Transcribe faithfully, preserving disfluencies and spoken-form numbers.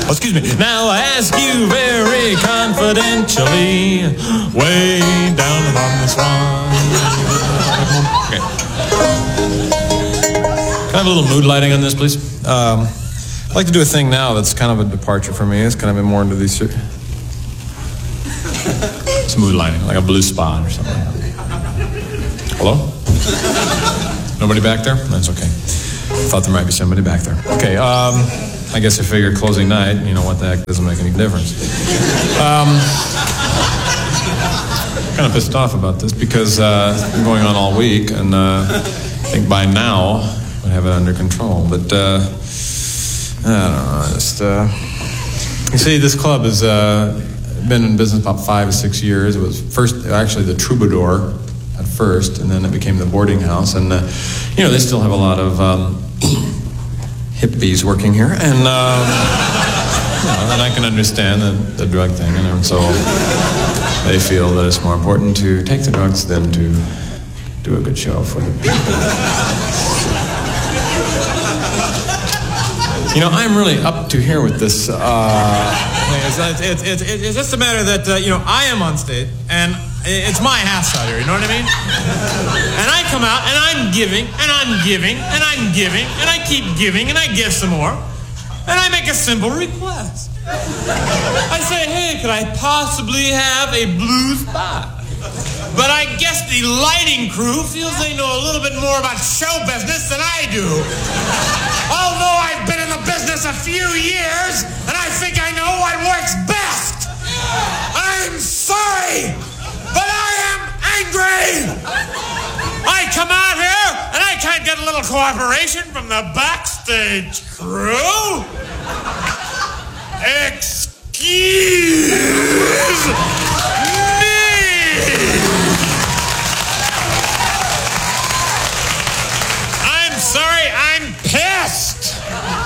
Oh, excuse me. Now I ask you very confidentially, way down along this one. Okay. Can I have a little mood lighting on this, please? Um, I'd like to do a thing now that's kind of a departure for me. It's kind of been more into these... It's mood lighting, like a blue spot or something. Hello? Nobody back there? That's okay. Thought there might be somebody back there. Okay, um, I guess I figured closing night, you know what the heck, doesn't make any difference. Um, kind of pissed off about this because uh, it's been going on all week, and uh, I think by now I have it under control. But uh, I don't know. Just uh, you see, this club has uh, been in business about five or six years. It was first actually the Troubadour at first, and then it became the boarding house. And uh, you know, they still have a lot of um, hippies working here, and um, you know, and I can understand the, the drug thing, and so they feel that it's more important to take the drugs than to do a good show for the people. You know, I'm really up to here with this. Uh, it's, it's, it's, it's, it's just a matter that, uh, you know, I am on stage, and it's my house out here, you know what I mean? And I come out, and I'm giving, and I'm giving, and I'm giving, and I keep giving, and I give some more. And I make a simple request. I say, hey, could I possibly have a blue spot? But I guess the lighting crew feels they know a little bit more about show business than I do. Although I've been in the business a few years, and I think I know what works best. I'm sorry, but I am angry. I come out here, and I can't get a little cooperation from the backstage crew. Excuse me. I'm sorry, I'm pissed.